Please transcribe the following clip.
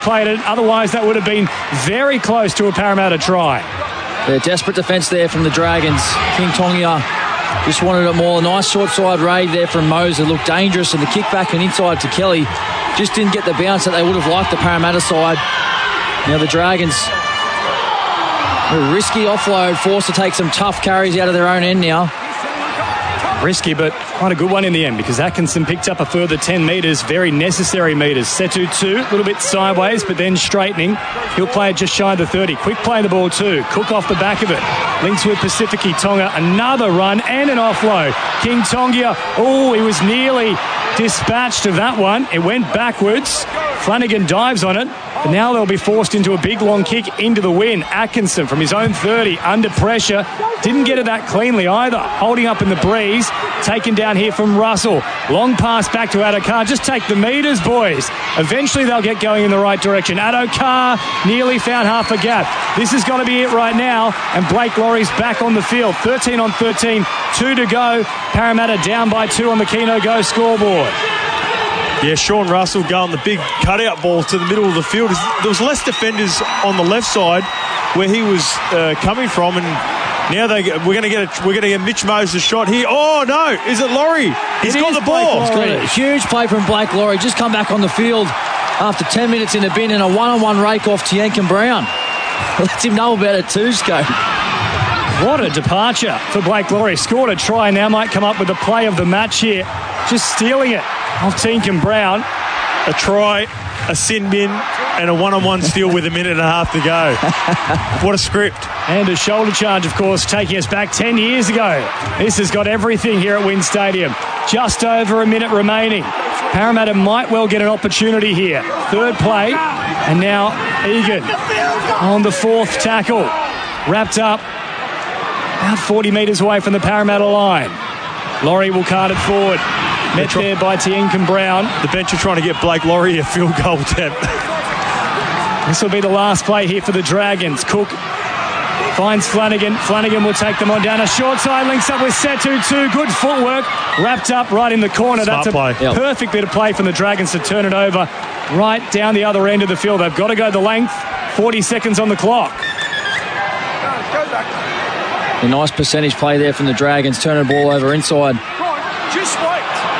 played it. Otherwise, that would have been very close to a Parramatta try. Yeah, desperate defence there from the Dragons. King Tongia just wanted it more. Nice short side raid there from Moser. Looked dangerous, and the kick back and inside to Kelly just didn't get the bounce that they would have liked the Parramatta side. Now the Dragons, a risky offload, forced to take some tough carries out of their own end now. Risky, but quite a good one in the end, because Atkinson picked up a further 10 metres, very necessary metres. Setu 2, a little bit sideways, but then straightening. He'll play it just shy of the 30. Quick play the ball too. Cook off the back of it. Links with Pacifici. Tonga, another run and an offload. King Tongia, he was nearly dispatched of that one. It went backwards. Flanagan dives on it, but now they'll be forced into a big long kick into the wind. Atkinson from his own 30, under pressure. Didn't get it that cleanly either. Holding up in the breeze. Taken down here from Russell. Long pass back to Adokar. Just take the metres, boys. Eventually they'll get going in the right direction. Adokar nearly found half a gap. This has got to be it right now. And Blake Laurie's back on the field. 13 on 13. 2 to go. Parramatta down by 2 on the Keno Go scoreboard. Yeah, Sean Russell going the big cutout ball to the middle of the field. There was less defenders on the left side where he was coming from, and now we're going to get Mitch Moses' shot here. Oh no, is it Laurie? He's got the ball. He's got a huge play from Blake Laurie. Just come back on the field after 10 minutes in the bin and a one-on-one rake off Tiankin Brown. Lets him know about it too, Scope. What a departure for Blake Laurie. Scored a try, now might come up with the play of the match here. Just stealing it off Tiankin Brown. A try, a sin bin, and a one-on-one steal with a minute and a half to go. What a script. And a shoulder charge, of course, taking us back 10 years ago. This has got everything here at WIN Stadium. Just over a minute remaining. Parramatta might well get an opportunity here. Third play, and now Egan on the fourth tackle. Wrapped up about 40 metres away from the Parramatta line. Laurie will cart it forward. Met there by Tiankin Brown. The bench are trying to get Blake Laurie a field goal attempt. This will be the last play here for the Dragons. Cook finds Flanagan. Flanagan will take them on down a short side. Links up with Setu 2. Good footwork. Wrapped up right in the corner. Smart That's a perfect bit of play from the Dragons to turn it over right down the other end of the field. They've got to go the length. 40 seconds on the clock. A nice percentage play there from the Dragons. Turning the ball over inside. Just wait.